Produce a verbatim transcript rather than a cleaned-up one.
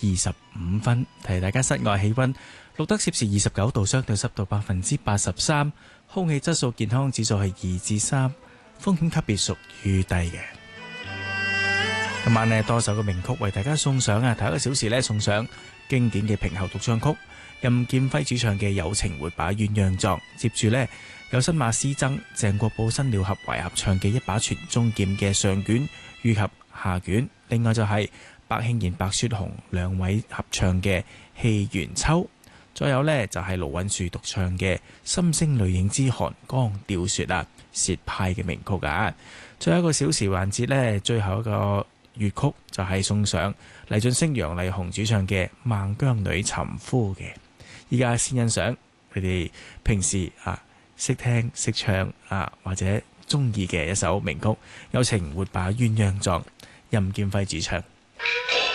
二十五分。提大家室外氣溫錄得攝氏二十九度，相對濕度百分之八十三，空氣質素健康指數係二至三，風險級別屬於低嘅。今晚呢，多首嘅名曲為大家送上啊！頭一個小時呢，送上經典嘅平喉獨唱曲，任劍輝主唱嘅《友情活把鴛鴦作》。接住呢，有新馬師曾、鄭國寶、新鳥合懷合唱嘅《一把傳中劍》嘅上卷以及下卷。另外就係白慶賢、白雪紅兩位合唱嘅《戲元秋》。再有呢，就係盧允樹獨唱嘅《心聲淚影之寒江釣雪》啊，薛派嘅名曲啊。最後一個小時環節呢，最後一個粵曲就係送上黎俊升、楊麗紅主唱嘅《孟姜女尋夫》嘅。依家先欣賞佢哋平時啊識聽識唱啊或者中意嘅一首名曲《友情活把鴛鴦作》，任劍輝主唱。